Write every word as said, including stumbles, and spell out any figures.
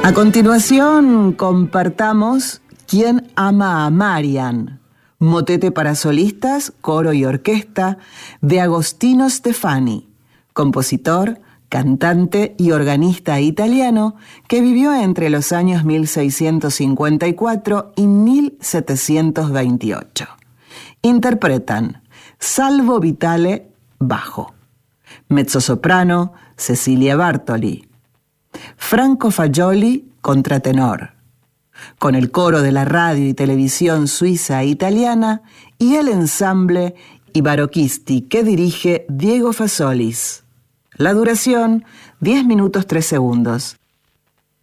A continuación, compartamos ¿Quién ama a Marian? Motete para solistas, coro y orquesta de Agostino Stefani, compositor, cantante y organista italiano que vivió entre los años mil seiscientos cincuenta y cuatro y mil setecientos veintiocho. Interpretan Salvo Vitale, bajo; mezzosoprano, Cecilia Bartoli; Franco Fagioli, contratenor; con el coro de la radio y televisión suiza e italiana y el ensamble I Barocchisti que dirige Diego Fasolis. La duración, diez minutos tres segundos.